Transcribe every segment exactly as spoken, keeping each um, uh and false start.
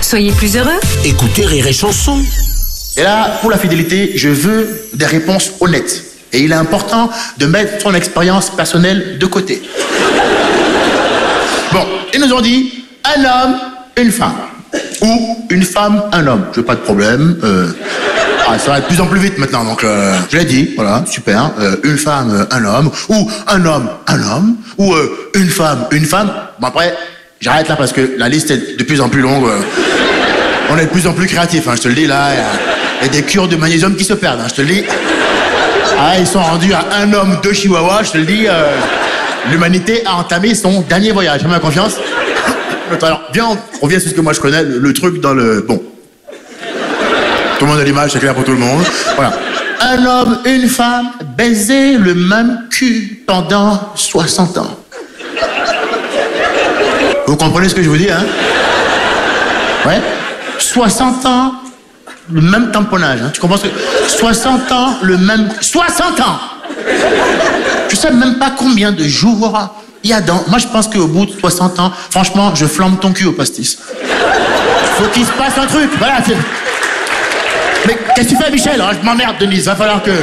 Soyez plus heureux. Écoutez Rire et Chanson. Et là, pour la fidélité, je veux des réponses honnêtes. Et il est important de mettre son expérience personnelle de côté. Bon, ils nous ont dit un homme, une femme. Ou une femme, un homme. Je veux pas de problème. Euh... Ah, ça va de plus en plus vite maintenant, donc euh, je l'ai dit, voilà, super. Euh, une femme, euh, un homme. Ou un homme, un homme. Ou euh, une femme, une femme. Bon après, j'arrête là parce que la liste est de plus en plus longue. Euh... On est de plus en plus créatifs, hein, je te le dis là. Il y a des cures de magnésium qui se perdent, hein, je te le dis. Ah, ils sont rendus à un homme, deux chihuahuas, je te le dis. Euh, L'humanité a entamé son dernier voyage. Fais-moi confiance. Alors, viens, on revient sur ce que moi je connais, le, le truc dans le... Bon. Tout le monde a l'image, c'est clair pour tout le monde. Voilà. Un homme, une femme, baiser le même cul pendant soixante ans. Vous comprenez ce que je vous dis, hein? Ouais. soixante ans, le même tamponnage, hein. Tu comprends ce que... soixante ans, le même... soixante ans! Je sais même pas combien de jours il y a dans... Moi, je pense qu'au bout de soixante ans, franchement, je flambe ton cul au pastis. Faut qu'il se passe un truc, voilà. C'est... Mais qu'est-ce que tu fais, Michel? Je m'emmerde, Denise, va falloir que...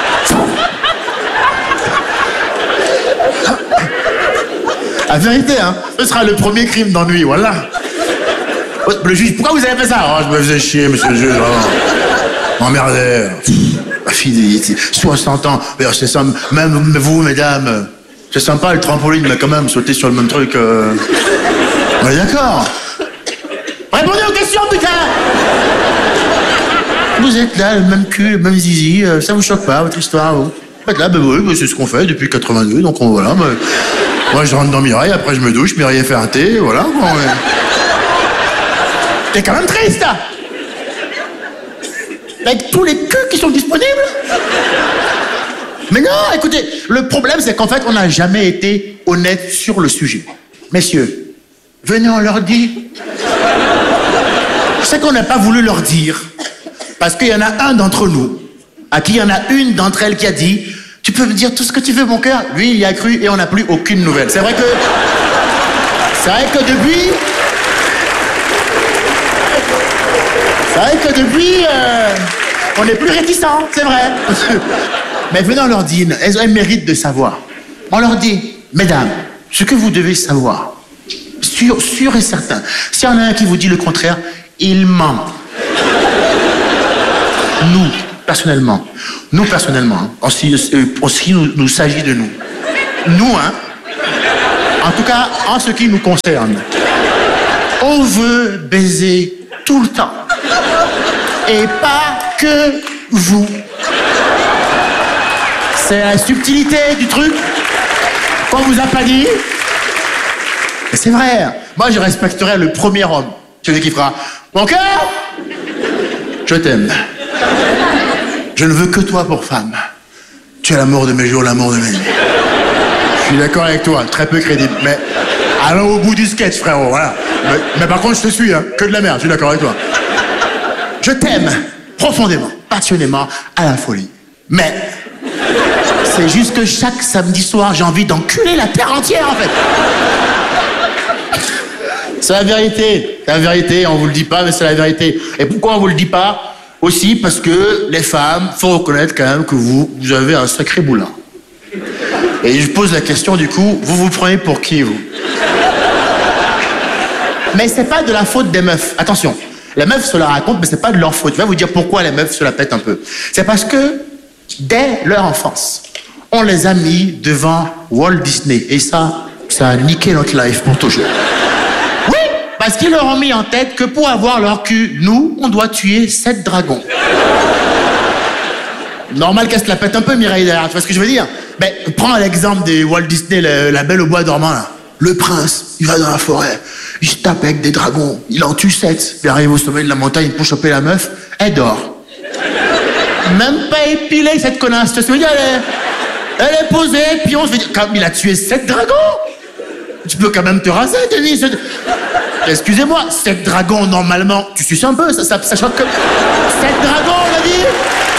La vérité, hein, ce sera le premier crime d'ennui, voilà. Le juge, pourquoi vous avez fait ça? Oh, je me faisais chier, monsieur le juge, vraiment. M'emmerdez. La fidélité, soixante ans, c'est ça, même vous, mesdames, c'est sympa le trampoline, mais quand même, sauter sur le même truc... Euh... On est d'accord? Répondez aux questions, putain! Vous êtes là, le même cul, le même zizi, euh, ça vous choque pas, votre histoire, vous? Vous êtes là, ben oui, ben, c'est ce qu'on fait depuis quatre-vingt-deux, donc on, voilà, ben, moi je rentre dans Mireille, après je me douche, Mireille fait un thé, voilà, bon... Ouais. T'es quand même triste, hein? Avec tous les culs qui sont disponibles? Mais non, écoutez, le problème c'est qu'en fait, on n'a jamais été honnête sur le sujet. Messieurs, venez, on leur dit. Je sais qu'on n'a pas voulu leur dire, parce qu'il y en a un d'entre nous, à qui il y en a une d'entre elles qui a dit « Tu peux me dire tout ce que tu veux, mon cœur ?» Lui, il y a cru et on n'a plus aucune nouvelle. C'est vrai que... C'est vrai que depuis... C'est vrai que depuis, euh, on est plus réticents, c'est vrai. Mais venez, on leur dit, elles, elles méritent de savoir. On leur dit, mesdames, ce que vous devez savoir, sûr, sûr et certain, s'il y en a un qui vous dit le contraire, il ment. Nous, personnellement, nous personnellement, en ce qui nous, nous s'agit de nous, nous, hein, en tout cas, en ce qui nous concerne, on veut baiser tout le temps. Et pas que vous. C'est la subtilité du truc qu'on vous a pas dit. Et c'est vrai. Moi, je respecterai le premier homme. Celui qui fera « Mon cœur, je t'aime. Je ne veux que toi pour femme. Tu es l'amour de mes jours, l'amour de mes nuits. » Je suis d'accord avec toi, très peu crédible. Mais allons au bout du sketch, frérot, voilà. Mais, mais par contre, je te suis, hein. Que de la merde, je suis d'accord avec toi. Je t'aime profondément, passionnément, à la folie. Mais c'est juste que chaque samedi soir, j'ai envie d'enculer la terre entière, en fait. C'est la vérité. C'est la vérité, on vous le dit pas, mais c'est la vérité. Et pourquoi on vous le dit pas? Aussi parce que les femmes, faut reconnaître quand même que vous, vous avez un sacré boulin. Et je pose la question, du coup, vous vous prenez pour qui, vous? Mais c'est pas de la faute des meufs. Attention. Les meufs se la racontent, mais c'est pas de leur faute. Je vais vous dire pourquoi les meufs se la pètent un peu. C'est parce que, dès leur enfance, on les a mis devant Walt Disney. Et ça, ça a niqué notre life pour toujours. Oui, parce qu'ils leur ont mis en tête que pour avoir leur cul, nous, on doit tuer sept dragons. Normal qu'elle se la pète un peu, Mireille, derrière. Tu vois ce que je veux dire? Mais prends l'exemple des Walt Disney, le, la Belle au bois dormant, là. Le prince, il va dans la forêt, il se tape avec des dragons, il en tue sept. Il arrive au sommet de la montagne pour choper la meuf, elle dort. Même pas épilée, cette connasse. Tu sais, elle est, elle est posée, puis on se dit, comme il a tué sept dragons. Tu peux quand même te raser, Denis. Excusez-moi, sept dragons, normalement, tu suces un peu, ça, ça, ça choque comme... Sept dragons, on a dit.